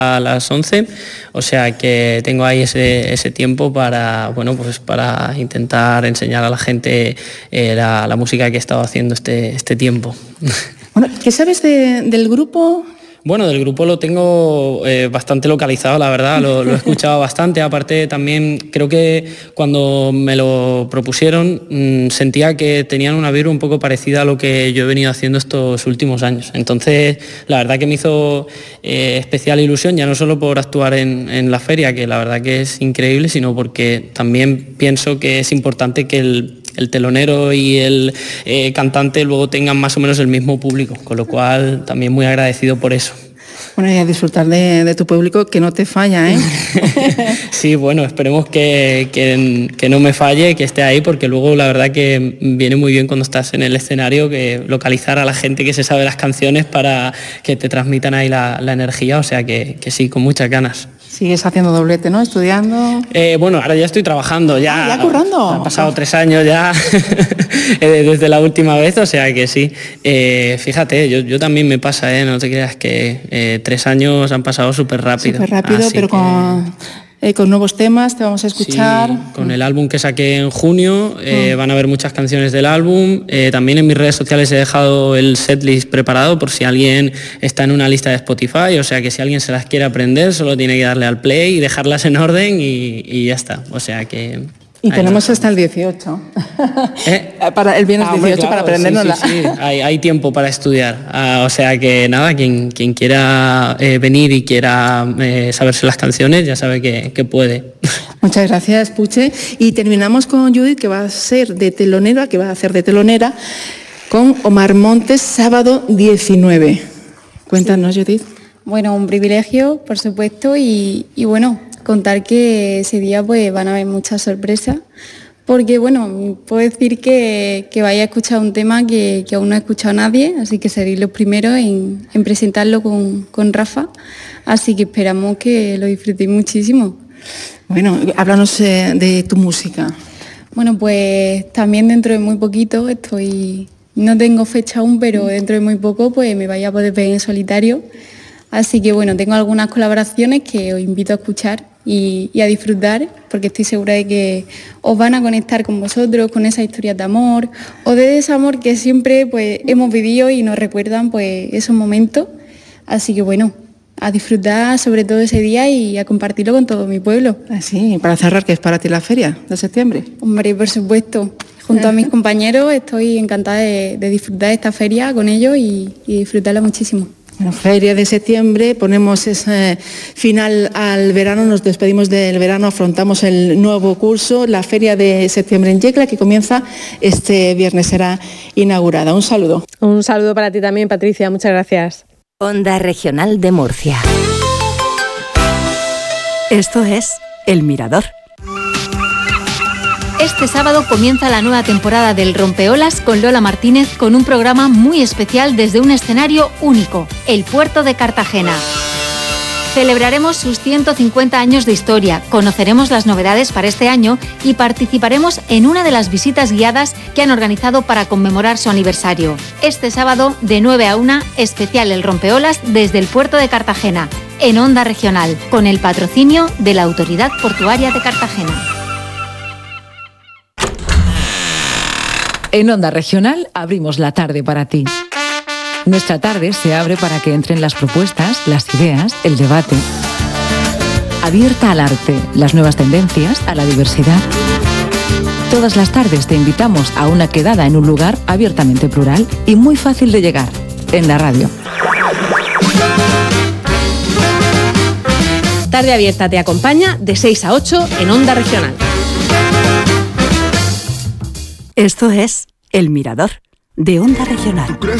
a las 11, o sea que tengo ahí ese tiempo para intentar enseñar a la gente la música que he estado haciendo este tiempo. Bueno, ¿qué sabes del grupo? Bueno, del grupo lo tengo bastante localizado, la verdad, lo he escuchado bastante. Aparte, también creo que cuando me lo propusieron sentía que tenían una vibra un poco parecida a lo que yo he venido haciendo estos últimos años. Entonces, la verdad que me hizo especial ilusión, ya no solo por actuar en la feria, que la verdad que es increíble, sino porque también pienso que es importante que el telonero y el cantante luego tengan más o menos el mismo público, con lo cual también muy agradecido por eso. Bueno, y a disfrutar de tu público, que no te falla, ¿eh? Sí, bueno, esperemos que no me falle, que esté ahí, porque luego la verdad que viene muy bien cuando estás en el escenario, que localizar a la gente que se sabe las canciones para que te transmitan ahí la energía, o sea que sí, con muchas ganas. Sigues haciendo doblete, ¿no? Estudiando. Bueno, ahora ya estoy trabajando. ¿Ya currando? Han pasado 3 años ya desde la última vez, o sea que sí. Fíjate, yo también me pasa, no te creas que 3 años han pasado súper rápido. Súper rápido, pero con nuevos temas te vamos a escuchar. Sí, con el álbum que saqué en junio, van a haber muchas canciones del álbum. También en mis redes sociales he dejado el setlist preparado por si alguien está en una lista de Spotify, o sea que si alguien se las quiere aprender solo tiene que darle al play y dejarlas en orden y ya está, o sea que... Y tenemos hasta el 18. Para el viernes 18, claro, para aprendernosla. Sí. Hay tiempo para estudiar. O sea que nada, quien quiera venir y quiera saberse las canciones, ya sabe que puede. Muchas gracias, Puche. Y terminamos con Judith, que va a hacer de telonera con Omar Montes, sábado 19. Cuéntanos, sí. Judith. Bueno, un privilegio, por supuesto, y bueno, contar que ese día pues van a haber muchas sorpresas, porque bueno, puedo decir que vais a escuchar un tema que aún no ha escuchado nadie, así que seréis los primeros en presentarlo con Rafa, así que esperamos que lo disfrutéis muchísimo. Bueno, háblanos de tu música. Bueno, pues también dentro de muy poquito no tengo fecha aún, pero dentro de muy poco pues me vais a poder ver en solitario. Así que bueno, tengo algunas colaboraciones que os invito a escuchar y a disfrutar, porque estoy segura de que os van a conectar con vosotros, con esas historias de amor o de desamor que siempre pues hemos vivido y nos recuerdan pues esos momentos. Así que bueno, a disfrutar sobre todo ese día y a compartirlo con todo mi pueblo. Sí, para cerrar, ¿qué es para ti la feria de septiembre? Hombre, por supuesto. Junto a mis compañeros estoy encantada de disfrutar de esta feria con ellos y disfrutarla muchísimo. Bueno, feria de septiembre, ponemos ese final al verano, nos despedimos del verano, afrontamos el nuevo curso, la feria de septiembre en Yecla, que comienza este viernes, será inaugurada. Un saludo. Un saludo para ti también, Patricia, muchas gracias. Onda Regional de Murcia. Esto es El Mirador. Este sábado comienza la nueva temporada del Rompeolas con Lola Martínez, con un programa muy especial desde un escenario único, el Puerto de Cartagena. Celebraremos sus 150 años de historia, conoceremos las novedades para este año y participaremos en una de las visitas guiadas que han organizado para conmemorar su aniversario. Este sábado, de 9 a 1, especial El Rompeolas desde el Puerto de Cartagena, en Onda Regional, con el patrocinio de la Autoridad Portuaria de Cartagena. En Onda Regional abrimos la tarde para ti. Nuestra tarde se abre para que entren las propuestas, las ideas, el debate. Abierta al arte, las nuevas tendencias, a la diversidad. Todas las tardes te invitamos a una quedada en un lugar abiertamente plural y muy fácil de llegar, en la radio. Tarde Abierta te acompaña de 6 a 8 en Onda Regional. Esto es El Mirador, de Onda Regional.